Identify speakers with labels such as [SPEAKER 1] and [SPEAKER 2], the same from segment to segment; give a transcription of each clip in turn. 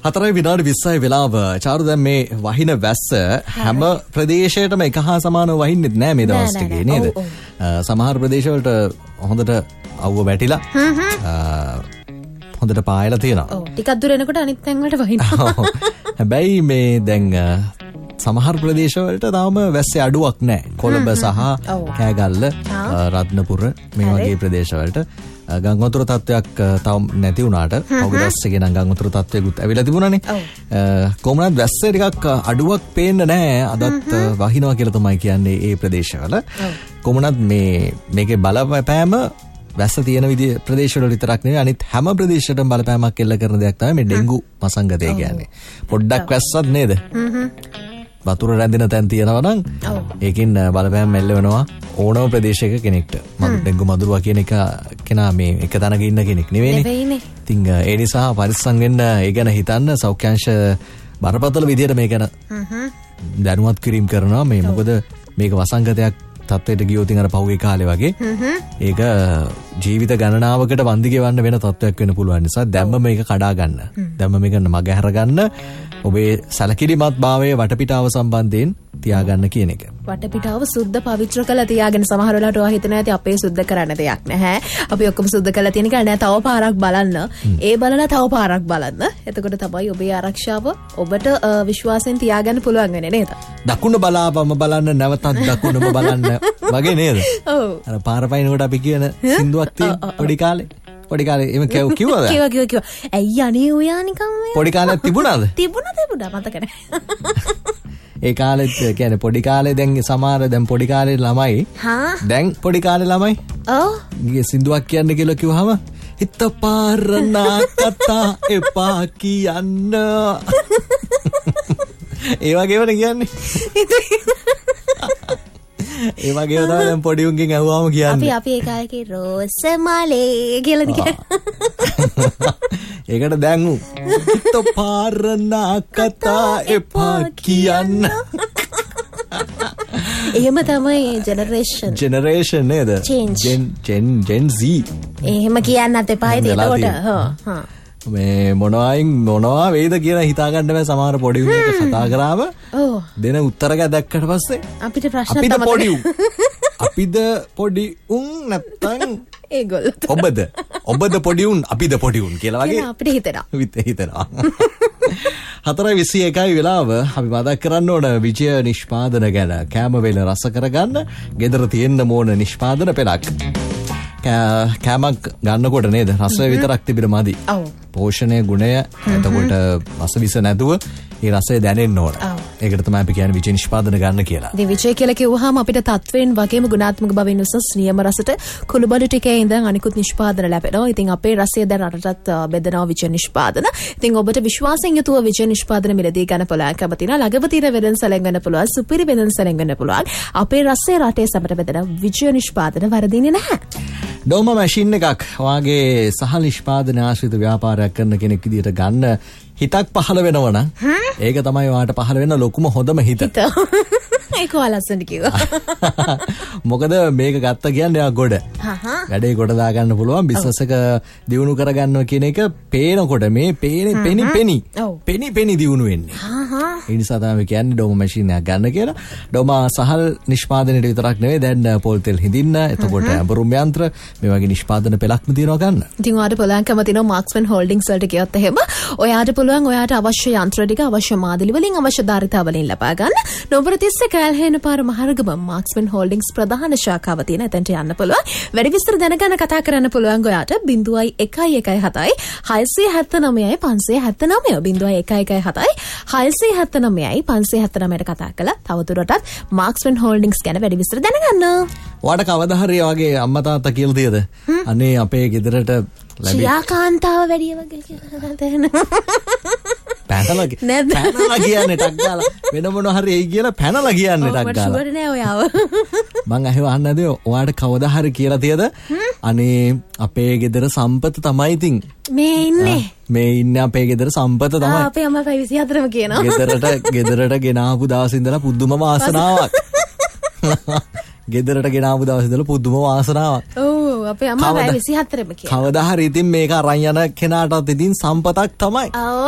[SPEAKER 1] 4 විනාඩි 20යි වෙලාව. චාරු දැන් මේ වහින වැස්ස හැම ප්‍රදේශයකටම එක හා සමානව වහින්නෙත් නෑ මේ දවස් ටිකේ නේද? සමහර ප්‍රදේශවලට හොඳට අවුව වැටිලා හොඳට පායලා තියෙනවා.
[SPEAKER 2] ඔව් ටිකක් දුර එනකොට අනිත් තැන් වලට වහිනවා.
[SPEAKER 1] හැබැයි මේ දැන් සමහර ප්‍රදේශවලට තාම වැස්සේ අඩුවක් නැහැ. කොළඹ සහ කෑගල්ල, රත්නපුර මේ වගේ ප්‍රදේශවලට ගං වතුර තත්ත්වයක් තවම නැති වුණාට පහුගිය දවසේ නම් ගං වතුර තත්ත්වයකුත් ඇවිල්ලා තිබුණානේ. කොහොමද වැස්සේ ටිකක් අඩුවක් පේන්නේ නැහැ. අදත් වහිනවා කියලා තමයි කියන්නේ ඒ ප්‍රදේශවල. කොහොමද මේකේ බලපෑම වැස්ස තියෙන විදිහ ප්‍රදේශවල විතරක් නෙවෙයි අනිත් හැම ප්‍රදේශයකටම බලපෑමක් එල්ල කරන දෙයක් තමයි මේ ඩෙන්ගු වසංගතය කියන්නේ. පොඩ්ඩක් වැස්සත් නේද? වතුර රැඳෙන තැන් තියෙනවා නම් ඒකින් බලපෑම් එල්ල වෙනවා ඕනම ප්‍රදේශයක කෙනෙක්ට. ඩෙන්ගු මදුරුවා කියන එක කෙනා මේ එක තැනක ඉන්න කෙනෙක් නෙවෙයිනේ. ඉතින් ඒ නිසා පරිස්සම් වෙන්න ඒ ගැන හිතන්න සෞඛ්‍යාංශ බරපතල විදියට මේ ගැන දැනුවත් කිරීම කරනවා. මේ මොකද මේක වසංගතයක් තත්ත්වයට ගියොත් අර පහුගිය කාලේ වගේ ඒක ජීවිත ගණනාවකට වන්දි ගෙවන්න වෙන තත්ත්වයක් වෙන්න පුළුවන් නිසා දැම්ම මේක කඩා ගන්න. දැම්ම මේක මග හැර ගන්න ඔබේ සැලකිලිමත් භාවයේ වටපිටාව සම්බන්ධයෙන් තියාගන්න කියන එක.
[SPEAKER 2] වටපිටාව සුද්ධ පවිත්‍ර කරලා තියාගෙන සමහර වෙලාවට ඔයා හිතන ඇති අපේ සුද්ධ කරන්න දෙයක් නැහැ. අපි ඔක්කොම සුද්ධ කරලා තියෙන එක නෑ තව පාරක් බලන්න. ඒ බලලා තව පාරක් බලන්න. එතකොට තමයි ඔබේ ආරක්ෂාව ඔබට විශ්වාසයෙන් තියාගන්න පුළුවන් වෙන්නේ නේද?
[SPEAKER 1] දකුණ බලාපම බලන්න නැවතත් දකුණම බලන්න වගේ නේද? ඔව්. අර පාර පයින්නකොට අපි කියන සින්දුවක් තියෙන පොඩි කාලේ. පොඩි කාලේ එහෙම කිව්වද?
[SPEAKER 2] කිව්වා. ඇයි අනේ ඔයා නිකන් මේ
[SPEAKER 1] පොඩි කාලේ තිබුණාද?
[SPEAKER 2] තිබුණා මතක නැහැ.
[SPEAKER 1] ඒ කාලෙත් කියන්නේ පොඩි කාලේ දැන් සමහර දැන් පොඩි කාලේ ළමයි දැන් පොඩි කාලේ ළමයි ගියේ සින්දුවක් කියන්න කියලා කිව්වහම හිත පාරනා කතා එපා කියන්න ඒ වගේවනේ කියන්නේ ඒ වගේම තමයි දැන් පොඩි උන්ගෙන් අහුවාම කියන්නේ
[SPEAKER 2] අපි ඒ කාලේ රෝස මලේ කියලා කියන්නේ
[SPEAKER 1] ඒකට දැන් හිත පාරනා කතා එපා කියන්න
[SPEAKER 2] එහෙම තමයි
[SPEAKER 1] ජෙනරේෂන් නේද? Gen Z.
[SPEAKER 2] එහෙම කියන්නත් එපා ඒකට.
[SPEAKER 1] මේ මොනවා වේද කියලා හිතා ගන්න බෑ සමහර පොඩි උන්ට කතා කරාම. දෙන උත්තරයක් දැක්කට පස්සේ
[SPEAKER 2] අපිට ප්‍රශ්න තමයි.
[SPEAKER 1] අපිද පොඩි උන් නැත්තම්
[SPEAKER 2] ඒගොල්ලෝ.
[SPEAKER 1] ඔබද පොඩි උන් අපිද පොඩි උන් කියලා වගේ
[SPEAKER 2] අපිට හිතෙනවා.
[SPEAKER 1] 4:21 වෙලාව අපි මතක් කරන්න ඕන විජය නිෂ්පාදන ගැන. කෑම වේල රස කරගන්න ගෙදර තියෙන්න ඕන නිෂ්පාදන පෙළක්. කෑමක් ගන්නකොට නේද රස විතරක් තිබෙන මදි. පෝෂණය ගුණය එතකොට රස විස නැතුව ඒ රසය දැනෙන්න ඕන. ඒකට තමයි අපි කියන්නේ විජය නිෂ්පාදන ගන්න කියලා.
[SPEAKER 2] ඉතින් විජය කියලා කිව්වහම අපිට තත්වෙන් වගේම ගුණාත්මක බවින් උසස් නියම රසට කුළුබඩු ටිකේ ඉඳන් අනිකුත් නිෂ්පාදන ලැබෙනවා. ඉතින් අපේ රසය දැන් රටටත් බෙදනවා විජය නිෂ්පාදන. ඉතින් ඔබට විශ්වාසයෙන් යුතුව විජය නිෂ්පාදන මිලදී ගන්න පුළුවන්කම තියෙනවා. ළඟම තියෙන වෙළඳසැලෙන් ගන්න පුළුවන්. සුපිරි වෙළඳසැලෙන් ගන්න පුළුවන්. අපේ රසය රටේ සමට බෙදන විජය නිෂ්පාදන වරදින්නේ නැහැ.
[SPEAKER 1] ඩෝම මැෂින් එකක් වාගේ සහ නිෂ්පාදන ආශ්‍රිත ව්‍යාපාරයක් කරන කෙනෙක් විදියට ගන්න හිතක් පහළ වෙනවා නම් ඒක තමයි ඔයාට පහළ වෙන ලොකුම හොඳම හිත.
[SPEAKER 2] ඒක ඔයාලස්සට කිව්වා.
[SPEAKER 1] මොකද මේක ගත්ත කියන්නේ යා ගොඩ. වැඩේ ගොඩ දාගන්න පුළුවන් බිස්නස් එක දියුණු කරගන්නවා කියන එක පේනකොට මේ පෙනි දියුණු වෙන්නේ. ඒ නිසා තමයි කියන්නේ ඩෝම මැෂින් එකක් ගන්න කියලා. ඩෝම සහල් නිෂ්පාදනයේ විතරක් නෙවෙයි දැන් පොල් තෙල් හිඳින්න එතකොට ඇඹරුම් යන්ත්‍ර මේ වගේ නිෂ්පාදන පෙළක්ම තියෙනවා ගන්න.
[SPEAKER 2] ඉතින් ඔයාට පුළුවන්කම තියෙනවා මාක්ස්මන් හෝල්ඩින්ග්ස් වලට ගියොත් එහෙම ඔයාට පුළුවන් ඔයාට අවශ්‍ය යන්ත්‍ර ටික අවශ්‍ය මාදිලි වලින් අවශ්‍ය ධාරිතා වලින් ලබා ගන්න. නොබර 30 කැලහේන පාර මහරගම මාක්ස්මන් හෝල්ඩින්ග්ස් ප්‍රධාන ශාඛාව තියෙන එතනට යන්න පුළුවන්. වැඩි විස්තර දැනගන්න කතා කරන්න පුළුවන් ඔයාට 0117 679 579 0117 679 579ට කතා කළා. තවදුරටත් මාක්ස්මන් හෝල්ඩින්ග්ස් ගැන වැඩි විස්තර දැනගන්න.
[SPEAKER 1] ඔයාට කවදා හරි වගේ අම්මා තාත්තා කියලා තියද? අනේ අපේ ගෙදරට
[SPEAKER 2] ශියාකාන්තාව වැඩිය වගේ කියලා තේරෙන.
[SPEAKER 1] පැනලා කියන්නේ ටක් ගාලා වෙන මොන හරි එයි කියලා පැනලා කියන්නේ ටක් ගාලා.
[SPEAKER 2] ෂුවර් නෑ ඔයාව.
[SPEAKER 1] මං අහන්න නේද ඔයාට කවදා හරි කියලා තියද? අනේ අපේ ගෙදර සම්පත තමයි ඉතින්
[SPEAKER 2] මේ ඉන්නේ
[SPEAKER 1] අපේ ගෙදර සම්පත තමයි.
[SPEAKER 2] අපේ අම්මා 24ම කියනවා.
[SPEAKER 1] ගෙදරට ගෙනාපු දවස් ඉඳලා පුදුම වාසනාවක්. ගෙදරට ගෙනාපු දවස් ඉඳලා පුදුම වාසනාවක්.
[SPEAKER 2] ඔව් අපේ අම්මා පැය 24ම කියනවා.
[SPEAKER 1] කවදා හරි ඉතින් මේක අරන් යන කෙනාටත් ඉතින් සම්පතක් තමයි.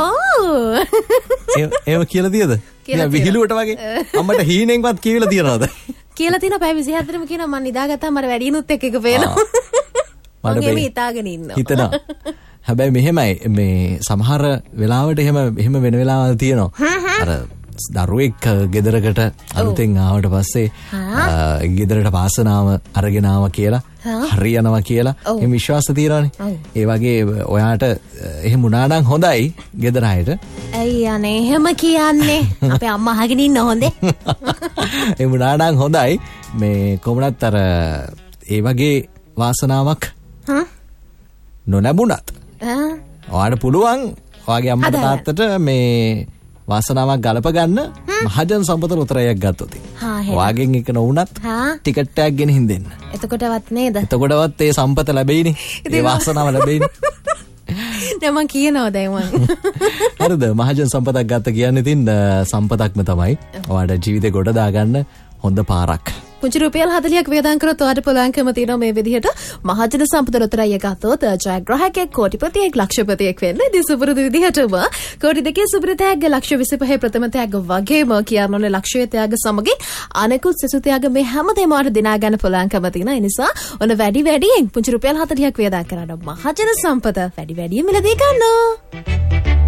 [SPEAKER 1] ඒව කියලා තියද? විහිළුවට වගේ අම්මට හීනෙන්වත් කියලා තියනවද?
[SPEAKER 2] කියලා තියන පැය 24ම කියනවා මම නිදාගත්තාම මට වැඩිනුත් එක පේනවා. මම මේ හිතාගෙන ඉන්නවා.
[SPEAKER 1] හිතනවා. හැබැයි මෙහෙමයි මේ සමහර වෙලාවට එහෙම වෙන වෙලාවල් තියෙනවා. අර දරුවෙක් ගෙදරකට අලුතෙන් ආවට පස්සේ ගෙදරට වාසනාව අරගෙන ආවා කියලා හරියනවා කියලා එහෙම විශ්වාස තියෙනවානේ. ඒ වගේ ඔයාට එහෙම වුණා නම් හොඳයි ගෙදර අයට.
[SPEAKER 2] ඇයි අනේ එහෙම කියන්නේ? අපේ අම්මා අහගෙන ඉන්න හොඳේ.
[SPEAKER 1] ඒ වුණා නම් හොඳයි. මේ කොමුණත් අර ඒ වගේ වාසනාවක් නොලැබුණත් ඔයාට පුළුවන් ඔයාගේ අම්මට තාත්තට මේ වාසනාවක් ගලප ගන්න මහජන සම්පත ලොතරැයක් ගත්තොත්. ඔයාගෙන් එක නොවුණත් ටිකට් එකක් ගෙනihin දෙන්න.
[SPEAKER 2] එතකොටවත් නේද?
[SPEAKER 1] එතකොටවත් ඒ සම්පත ලැබෙයිනේ. ඒ වාසනාව ලැබෙයිනේ.
[SPEAKER 2] දැන් මං කියනවා දැන් මං.
[SPEAKER 1] හරිද? මහජන සම්පතක් ගත්ත කියන්නේ ඉතින් සම්පතක්ම තමයි. ඔයාට ජීවිතේ ගොඩ දාගන්න හොඳ පාරක්.
[SPEAKER 2] පුංචි රුපියල් 40ක් වේදන් කරොත් ඔයාට පුළුවන්කම තියෙනවා මේ විදිහට මහජන සම්පත ලොතරැය ගත්තොත් ජයග්‍රාහකයෙක් කෝටිපතියෙක් ලක්ෂපතියෙක් වෙන්න. ඉතින් සුපුරුදු විදිහටම කෝටි 2 සුපිරි තෑග්ග ලක්ෂ 25 ප්‍රථම තෑග්ග වගේම කියන්න ඕනේ ලක්ෂයේ තෑග්ග සමගින් අනෙකුත් සෙසු තෑග්ග මේ හැමදේම ඔයාට දිනා ගන්න පුළුවන්කම තියෙනවා. ඒ නිසා ඔන්න වැඩි වැඩියෙන් පුංචි රුපියල් 40ක් වේදන් කරලා මහජන සම්පත වැඩි වැඩියෙන් මිලදී ගන්න.